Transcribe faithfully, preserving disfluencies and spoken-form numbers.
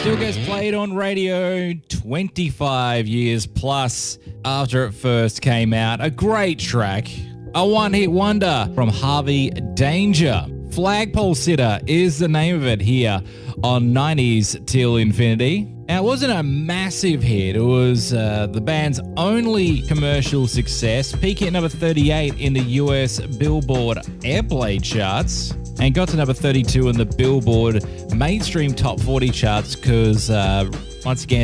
Still gets played on radio twenty-five years plus after it first came out. A great track. A one-hit wonder from Harvey Danger. Flagpole Sitter is the name of it here on nineties Till Infinity. Now, it wasn't a massive hit. It was uh, the band's only commercial success, peaking at number thirty-eight in the U S Billboard Airplay charts and got to number thirty-two in the Billboard mainstream top forty charts because, uh, once again,